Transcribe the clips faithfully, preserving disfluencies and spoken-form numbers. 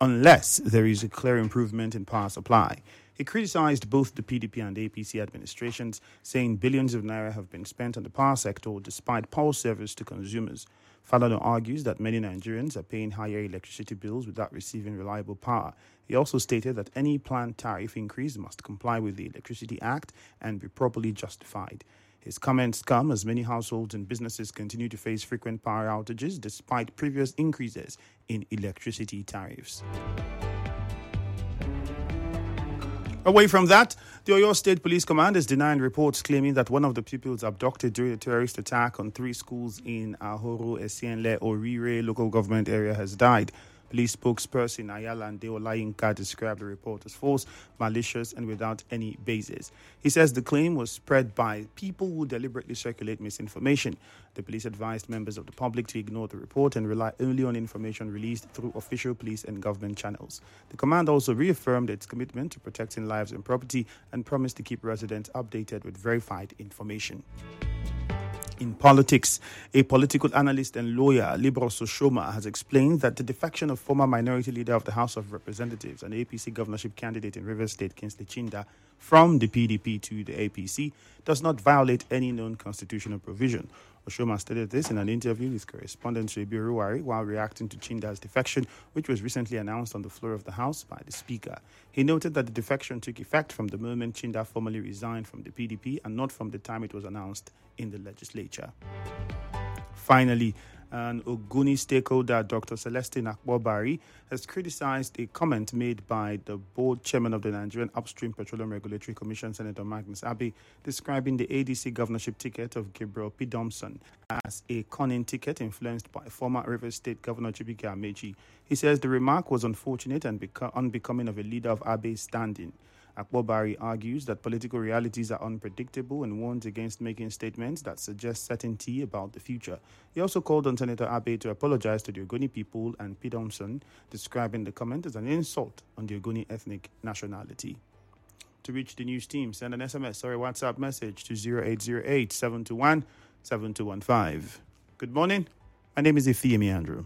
unless there is a clear improvement in power supply. He criticized both the P D P and A P C administrations, saying billions of naira have been spent on the power sector despite poor service to consumers. Falana argues that many Nigerians are paying higher electricity bills without receiving reliable power. He also stated that any planned tariff increase must comply with the Electricity Act and be properly justified. His comments come as many households and businesses continue to face frequent power outages despite previous increases in electricity tariffs. Away from that, the Oyo State Police Command is denying reports claiming that one of the pupils abducted during a terrorist attack on three schools in Ahoro, Esienle, Orire local government area has died. Police spokesperson Ayalande Olayinka described the report as false, malicious, and without any basis. He says the claim was spread by people who deliberately circulate misinformation. The police advised members of the public to ignore the report and rely only on information released through official police and government channels. The command also reaffirmed its commitment to protecting lives and property and promised to keep residents updated with verified information. In politics, a political analyst and lawyer, Libros Oshoma, has explained that the defection of former minority leader of the House of Representatives and A P C governorship candidate in Rivers State, Kingsley Chinda, from the P D P to the A P C does not violate any known constitutional provision. Oshoma stated this in an interview with correspondent Shebi Ruwari while reacting to Chinda's defection, which was recently announced on the floor of the House by the Speaker. He noted that the defection took effect from the moment Chinda formally resigned from the P D P and not from the time it was announced in the legislature. Finally, an Ogoni stakeholder, Doctor Celestine Akpobari, has criticized a comment made by the board chairman of the Nigerian Upstream Petroleum Regulatory Commission, Senator Magnus Abbey, describing the A D C governorship ticket of Gabriel P. Thompson as a conning ticket influenced by former Rivers State Governor Chibike Amechi. He says the remark was unfortunate and beca- unbecoming of a leader of Abbey's standing. Akpobari argues that political realities are unpredictable and warns against making statements that suggest certainty about the future. He also called on Senator Abbey to apologize to the Ogoni people and P. Thompson, describing the comment as an insult on the Ogoni ethnic nationality. To reach the news team, send an S M S or a WhatsApp message to zero eight zero eight, seven two one, seven two one five. Good morning. My name is Ifeami Andrew.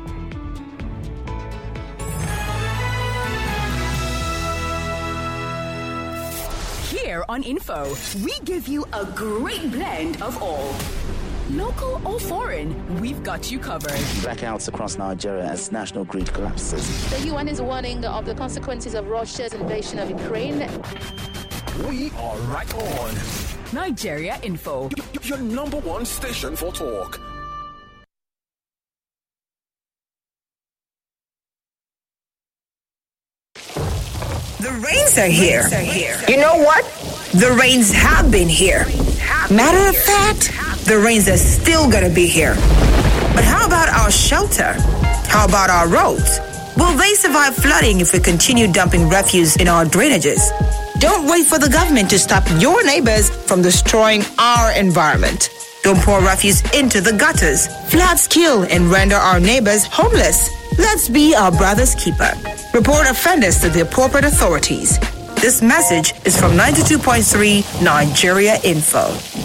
Here on Info, we give you a great blend of all. Local or foreign, we've got you covered. Blackouts across Nigeria as national grid collapses. The U N is warning of the consequences of Russia's invasion of Ukraine. We are right on. Nigeria Info. Your number one station for talk. The rains are here. You know what? The rains have been here. Matter of fact, the rains are still gonna be here. But how about our shelter? How about our roads? Will they survive flooding if we continue dumping refuse in our drainages? Don't wait for the government to stop your neighbors from destroying our environment. Don't pour refuse into the gutters. Floods kill and render our neighbors homeless. Let's be our brother's keeper. Report offenders to the appropriate authorities. This message is from ninety-two point three Nigeria Info.